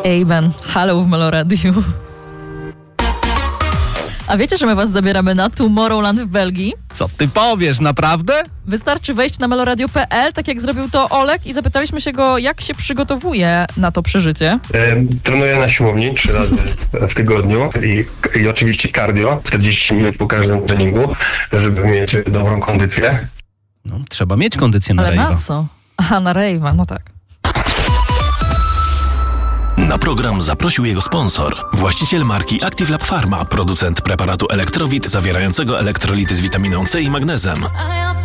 Amen. Halo w Meloradiu. A wiecie, że my was zabieramy na Tomorrowland w Belgii? Co ty powiesz, naprawdę? Wystarczy wejść na meloradio.pl, tak jak zrobił to Olek, i zapytaliśmy się go, jak się przygotowuje na to przeżycie. Trenuję na siłowni 3 razy w tygodniu i oczywiście cardio, 40 minut po każdym treningu, żeby mieć dobrą kondycję. No, trzeba mieć kondycję na Ale rejwa. na co? Aha, na rejwa, no tak. Na program zaprosił jego sponsor, właściciel marki Active Lab Pharma, producent preparatu Elektrowit zawierającego elektrolity z witaminą C i magnezem.